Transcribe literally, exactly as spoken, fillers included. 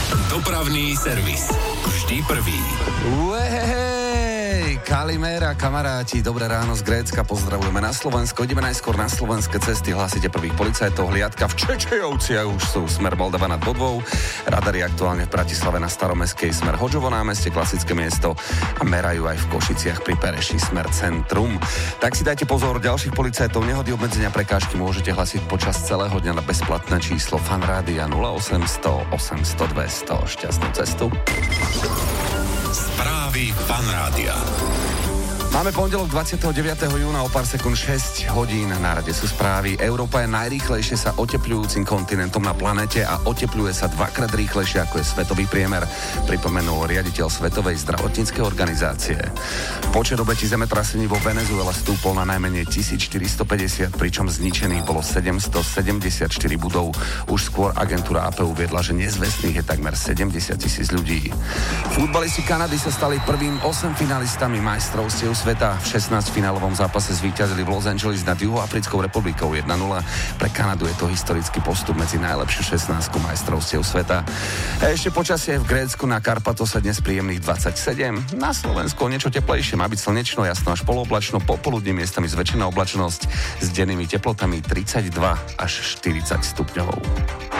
Dopravný servis. Vždy prvý. Uehej, Kalimera, kamaráti, dobré ráno z Grécka, pozdravujeme na Slovensko. Ideme najskôr na slovenské cesty, hlásite prvých policajtov, hliadka v Čečejovciach, už sú smer Moldava nad Bodvou, radar je aktuálne v Bratislave na Staromestskej, smer Hoďovo námestie, klasické miesto, a merajú aj v Košiciach pri Pereši, smer Centrum. Tak si dajte pozor, ďalších policajtov, nehody, obmedzenia, prekážky môžete hlasiť počas celého dňa na bezplatné číslo Fanrádia nula osemsto osemsto dvesto. Šťastnú cestu. Správy Fanrádia. Máme pondelok dvadsiateho deviateho júna, o pár sekúnd šesť hodín, na rade sú správy. Európa je najrýchlejšie sa otepľujúcim kontinentom na planete a otepľuje sa dvakrát rýchlejšie ako je svetový priemer, pripomenul riaditeľ Svetovej zdravotníckej organizácie. Počet obetí zemetrasení vo Venezuele stúpol na najmenej tisícštyristopäťdesiat, pričom zničených bolo sedemstosedemdesiatštyri budov. Už skôr agentúra á pé uviedla, že nezvestných je takmer sedemdesiat tisíc ľudí. Futbalisti Kanady sa stali prvým osemfinalistami majstrovstiev sveta. V šestnásťfinálovom zápase zvíťazili v Los Angeles nad Juhoafrickou republikou jeden nula. Pre Kanadu je to historický postup medzi najlepšiu šestnástku majstrovstiev sveta. A ešte počasie v Grécku, na Karpatose dnes príjemných dvadsaťsedem. Na Slovensku niečo teplejšie, má byť slnečno, jasno až polooblačno, popoludní miestami zväčšená oblačnosť s dennými teplotami tridsaťdva až štyridsať stupňov.